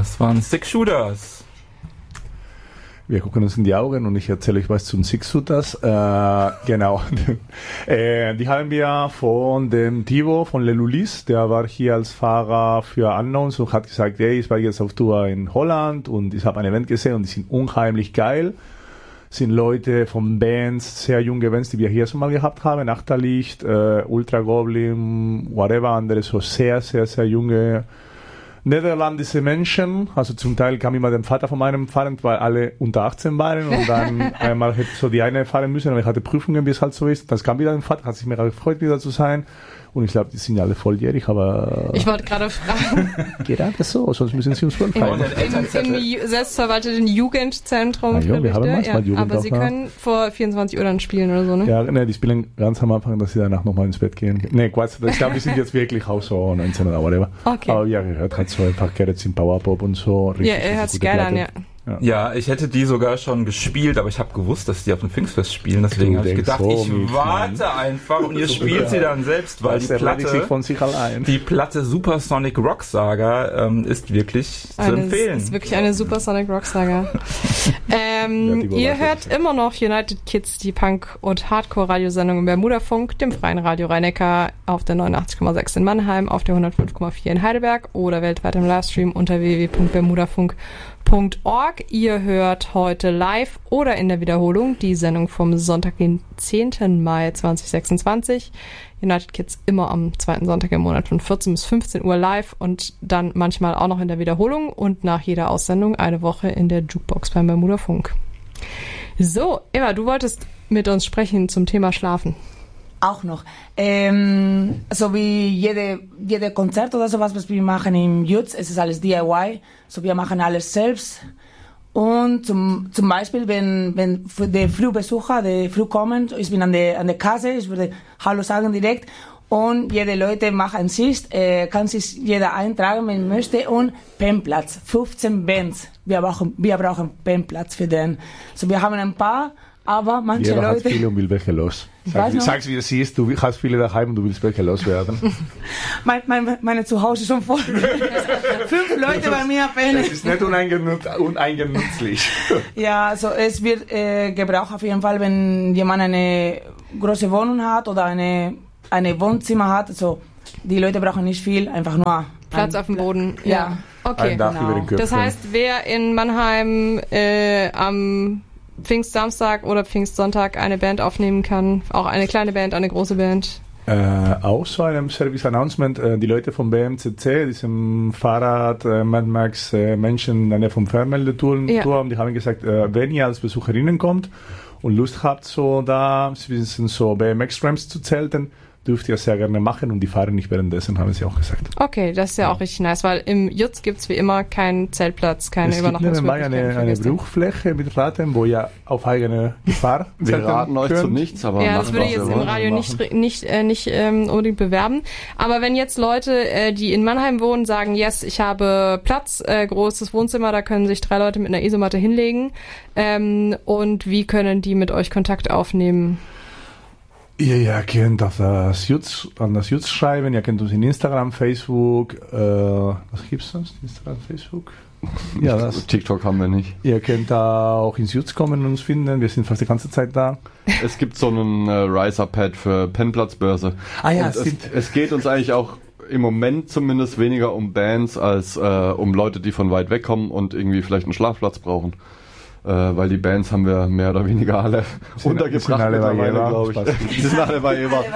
Das waren Six Shooters. Wir gucken uns in die Augen und ich erzähle euch was zum Six Shooters. Genau. Die haben wir von dem Thibaut von Lelulis, der war hier als Fahrer für Unknowns und hat gesagt, hey, ich war jetzt auf Tour in Holland und ich habe ein Event gesehen und die sind unheimlich geil. Sind Leute von Bands, sehr junge Bands, die wir hier schon mal gehabt haben, Achterlicht, Ultra Goblin, whatever, andere so sehr, sehr, sehr junge niederländische Menschen, also zum Teil kam immer der Vater von meinem fahren, weil alle unter 18 waren und dann einmal hätte so die eine fahren müssen, aber ich hatte Prüfungen, wie es halt so ist. Das kam wieder ein Vater, hat sich mega gefreut, wieder zu sein. Und ich glaube, die sind ja alle volljährig, aber... Ich wollte gerade fragen. Geht das so? Sonst müssen sie uns vollfallen. Im selbstverwalteten Jugendzentrum. Ja, wir haben manchmal Jugend aber auch, sie können vor 24 Uhr dann spielen oder so, ne? Ja, ne, die spielen ganz am Anfang, dass sie danach nochmal ins Bett gehen. Ne, Quatsch, ich glaube, die sind jetzt wirklich auch so 19 oder whatever. Okay. Aber ja, gehört halt so ein paar Carrots in Powerpop und so. Ja, er hört sich geil an, ja. Ja, ich hätte die sogar schon gespielt, aber ich habe gewusst, dass die auf dem Pfingstfest spielen. Deswegen habe ich gedacht, so ich warte einfach und ihr spielt sie dann selbst, weil die Platte Supersonic Rock Saga ist wirklich zu empfehlen. Ist wirklich eine Supersonic Rock Saga. Ihr hört immer noch United Kids, die Punk- und Hardcore-Radiosendung im Bermudafunk, dem freien Radio Rhein-Neckar auf der 89,6 in Mannheim, auf der 105,4 in Heidelberg oder weltweit im Livestream unter www.bermudafunk.org. Ihr hört heute live oder in der Wiederholung die Sendung vom Sonntag, den 10. Mai 2026. United Kids immer am zweiten Sonntag im Monat von 14 bis 15 Uhr live und dann manchmal auch noch in der Wiederholung und nach jeder Aussendung eine Woche in der Jukebox beim Bermudafunk. So, Eva, du wolltest mit uns sprechen zum Thema Schlafen. Auch noch. So wie jede Konzert oder sowas, was wir machen im Jutz, es ist alles DIY. So wir machen alles selbst. Und zum Beispiel, wenn die Frühbesucher, die früh kommen, ich bin an der Kasse, ich würde Hallo sagen direkt. Und jede Leute machen sich, kann sich jeder eintragen, wenn möchte. Und Pennplatz, 15 Bands. Wir brauchen Pennplatz für den. So wir haben ein paar. Aber manche Jeder Leute... hat viele und will welche los. Sag's, wie es ist, du hast viele daheim und du willst welche loswerden. Meine Zuhause ist schon voll. 5 Leute bei mir pennen. Das ist nicht uneigenützlich. Ja, also es wird gebraucht auf jeden Fall, wenn jemand eine große Wohnung hat oder eine Wohnzimmer hat. Also die Leute brauchen nicht viel, einfach nur... Platz auf dem Boden. Ja. Okay, ein Dach über den Köpfen. Das heißt, wer in Mannheim am Pfingstsamstag oder Pfingstsonntag eine Band aufnehmen kann, auch eine kleine Band, eine große Band. Auch so einem Service-Announcement, die Leute vom BMCC, diesem Fahrrad, Mad Max, Menschen in der Nähe vom Fernmeldeturm, die haben gesagt, wenn ihr als Besucherinnen kommt und Lust habt, so da, so BMX-Ramps zu zelten, dürft ihr sehr gerne machen und die fahren nicht währenddessen, haben sie auch gesagt. Okay, das ist ja auch richtig nice, weil im Jutz gibt es wie immer keinen Zeltplatz, keine Übernachtungsmöglichkeit. Es gibt eine Bruchfläche mit Raten, wo ihr auf eigene Gefahr wir raten euch zu nichts, aber ja, das würde ich jetzt im Radio nicht unbedingt bewerben. Aber wenn jetzt Leute, die in Mannheim wohnen, sagen, yes, ich habe Platz, großes Wohnzimmer, da können sich 3 Leute mit einer Isomatte hinlegen, und wie können die mit euch Kontakt aufnehmen? Ihr könnt auf an das Jutz schreiben, ihr könnt uns in Instagram, Facebook, was gibt's sonst? Instagram, Facebook? Ja, das. TikTok haben wir nicht. Ihr könnt da auch ins Jutz kommen und uns finden, wir sind fast die ganze Zeit da. Es gibt so einen Riser-Pad für Pennplatzbörse. Ah ja, es geht uns eigentlich auch im Moment zumindest weniger um Bands als um Leute, die von weit weg kommen und irgendwie vielleicht einen Schlafplatz brauchen. Weil die Bands haben wir mehr oder weniger alle untergebracht mittlerweile, glaube ich. Die sind alle bei Eva.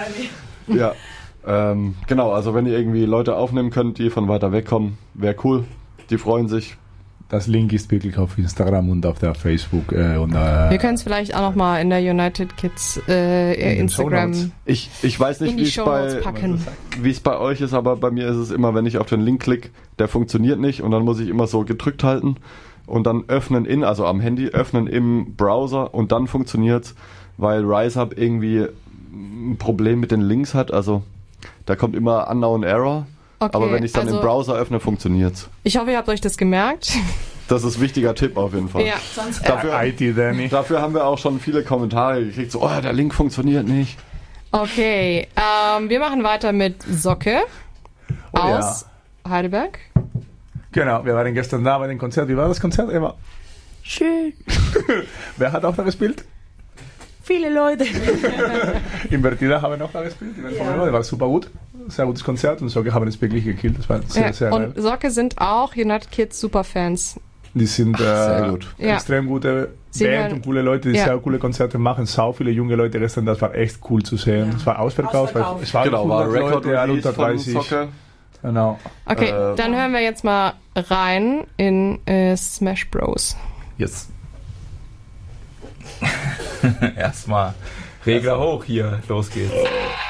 Ja, genau, also wenn ihr irgendwie Leute aufnehmen könnt, die von weiter weg kommen, wäre cool. Die freuen sich. Das Link ist wirklich auf Instagram und auf der Facebook. Wir können es vielleicht auch nochmal in der United Kids Instagram. Ich weiß nicht, wie es bei euch ist, aber bei mir ist es immer, wenn ich auf den Link klicke, der funktioniert nicht und dann muss ich immer so gedrückt halten. Und dann öffnen also am Handy, öffnen im Browser und dann funktioniert's, weil RiseHub irgendwie ein Problem mit den Links hat. Also da kommt immer Unknown Error, okay, aber wenn ich dann im Browser öffne, funktioniert's. Ich hoffe, ihr habt euch das gemerkt. Das ist ein wichtiger Tipp auf jeden Fall. Ja, sonst dafür haben wir auch schon viele Kommentare gekriegt, so, der Link funktioniert nicht. Okay, wir machen weiter mit Socke aus Heidelberg. Genau, wir waren gestern da bei dem Konzert. Wie war das Konzert, Eva? Schön. Wer hat auch da gespielt? Viele Leute. Invertida haben auch da gespielt. Ja. War super gut. Sehr gutes Konzert und Socke haben es wirklich gekillt. Das war sehr, sehr geil. Und Socke sind auch United Kids Superfans. Die sind sehr gut. Extrem gute Band und coole Leute, die sehr coole Konzerte machen. Sau viele junge Leute gestern, das war echt cool zu sehen. Es war ausverkauft. Es war genau, war Leute, unter 30. Genau. Okay, dann hören wir jetzt mal rein in Smash Bros. Yes. Erstmal Regler hoch hier, los geht's.